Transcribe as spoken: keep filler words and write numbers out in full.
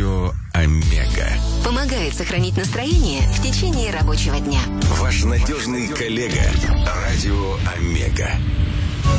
Радио Омега помогает сохранить настроение в течение рабочего дня. Ваш надежный коллега. Радио Омега.